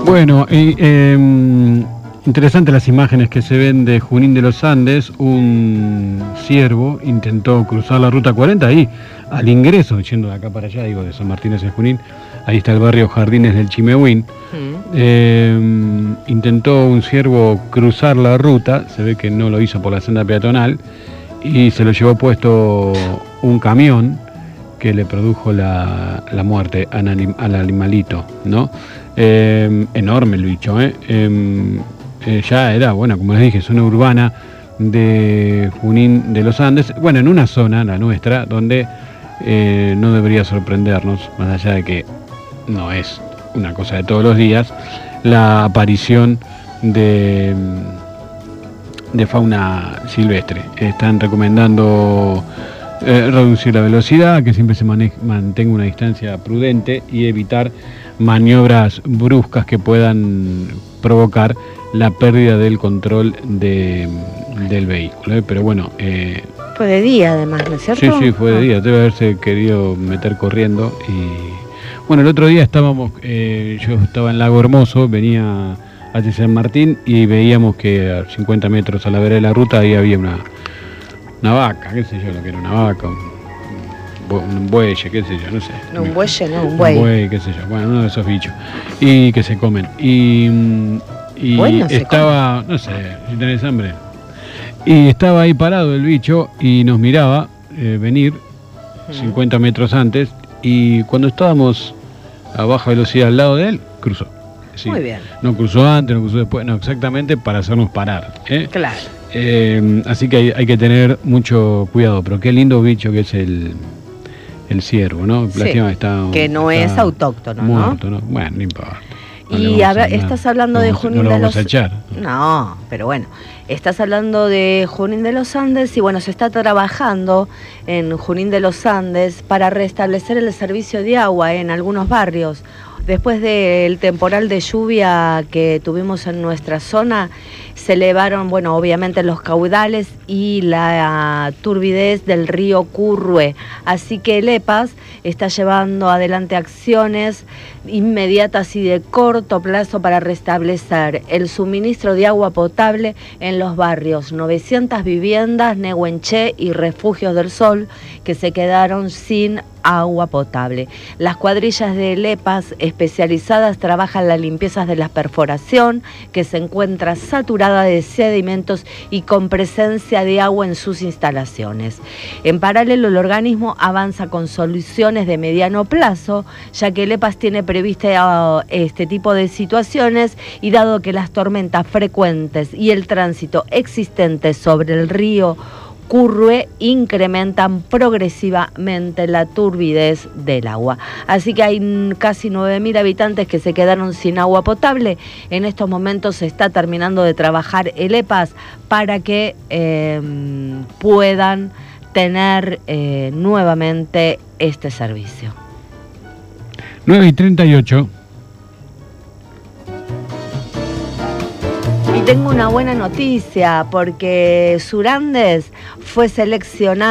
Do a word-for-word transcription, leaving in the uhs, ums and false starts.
Bueno, y, eh, interesantes las imágenes que se ven de Junín de los Andes. Un ciervo intentó cruzar la ruta cuarenta ahí, al ingreso, yendo de acá para allá, digo, de San Martín hacia Junín. Ahí está el barrio Jardines del Chimehuín. Mm. Eh, intentó un ciervo cruzar la ruta, se ve que no lo hizo por la senda peatonal, y se lo llevó puesto un camión que le produjo la, la muerte al, anim, al animalito, ¿no? Eh, enorme el bicho, ¿eh? Eh, eh, ya era, bueno, como les dije, zona urbana de Junín de los Andes, bueno, en una zona, la nuestra, donde eh, no debería sorprendernos, más allá de que no es una cosa de todos los días, la aparición de, de fauna silvestre. Están recomendando eh, reducir la velocidad, que siempre se maneje, mantenga una distancia prudente y evitar maniobras bruscas que puedan provocar la pérdida del control de, del vehículo. ¿eh? Pero bueno... Eh, fue de día además, ¿no es cierto? Sí, sí, fue de día. Debe haberse querido meter corriendo y... Bueno, el otro día estábamos, eh, yo estaba en Lago Hermoso, venía hacia San Martín y veíamos que a cincuenta metros a la vera de la ruta ahí había una, una vaca, qué sé yo lo que era una vaca, un, un bueye, qué sé yo, no sé. No, un bueye, no, un buey. Un buey, qué sé yo, bueno, uno de esos bichos. Y que se comen. Y, y bueno, estaba, no sé, si tenés hambre. Y estaba ahí parado el bicho y nos miraba eh, venir uh-huh. cincuenta metros antes. Y cuando estábamos a baja velocidad al lado de él, cruzó. Sí, muy bien. No cruzó antes, no cruzó después, no, exactamente para hacernos parar. ¿eh? Claro. Eh, así que hay, hay que tener mucho cuidado, pero qué lindo bicho que es el, el ciervo, ¿no? Sí, está, que no está es autóctono, muerto, ¿no? ¿no? Bueno, no importa. No y a ver, estás hablando no de vamos, Junín no de lo vamos los... a echar. No, pero bueno, estás hablando de Junín de los Andes y bueno, se está trabajando en Junín de los Andes para restablecer el servicio de agua en algunos barrios. Después del temporal de lluvia que tuvimos en nuestra zona, se elevaron, bueno, obviamente los caudales y la turbidez del río Currue. Así que el E P A S está llevando adelante acciones inmediatas y de corto plazo para restablecer el suministro de agua potable en los barrios novecientas viviendas, Nehuenché y Refugios del Sol, que se quedaron sin agua potable. Las cuadrillas del E P A S especializadas trabajan las limpiezas de la perforación, que se encuentra saturada de sedimentos y con presencia de agua en sus instalaciones. En paralelo, el organismo avanza con soluciones de mediano plazo, ya que el E P A S tiene previsto este tipo de situaciones y dado que las tormentas frecuentes y el tránsito existente sobre el río Currue incrementan progresivamente la turbidez del agua. Así que hay casi nueve mil habitantes que se quedaron sin agua potable. En estos momentos se está terminando de trabajar el E P A S para que eh, puedan tener eh, nuevamente este servicio. nueve y treinta y ocho. Y tengo una buena noticia porque Surandes fue seleccionado